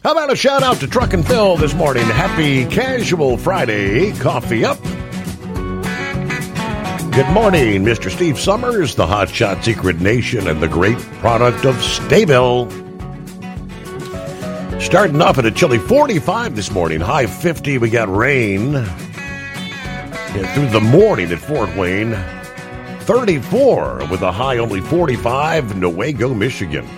How about a shout out to Truck and Phil this morning? Happy Casual Friday. Coffee up. Good morning, Mr. Steve Summers, the Hotshot Secret Nation, and the great product of Staybill. Starting off at a chilly 45 this morning. High 50. We got rain. Through the morning at Fort Wayne. 34 with a high only 45. Newaygo, Michigan.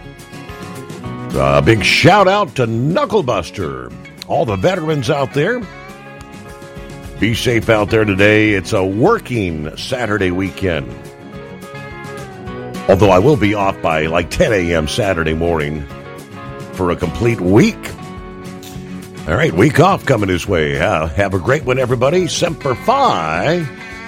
A big shout out to Knucklebuster. All the veterans out there. Be safe out there today. It's a working Saturday weekend. Although I will be off by like 10 a.m. Saturday morning for a complete week. All right, week off coming this way. Have a great one, everybody. Semper Fi.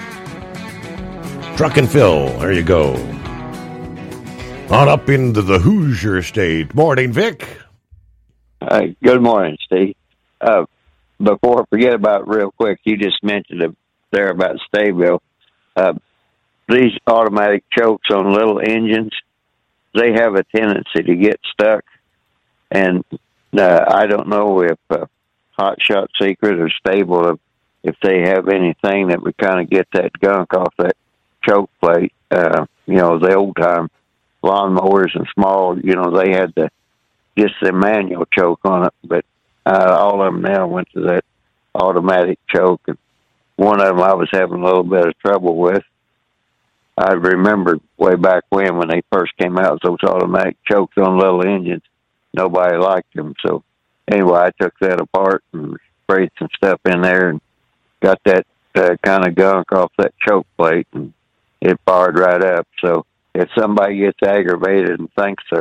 Truck and Phil. There you go. On up into the Hoosier State. Morning, Vic. Good morning, Steve. Before I forget about it real quick, you just mentioned it there about Staybill. These automatic chokes on little engines, they have a tendency to get stuck. And I don't know if Hotshot Secret or Stable, if they have anything that would kind of get that gunk off that choke plate. The old-time lawnmowers and small, they had just the manual choke on it, but all of them now went to that automatic choke. And one of them I was having a little bit of trouble with. I remember way back when they first came out, those automatic chokes on little engines. Nobody liked them. So anyway, I took that apart and sprayed some stuff in there and got that kind of gunk off that choke plate, and it fired right up. So if somebody gets aggravated and thinks they're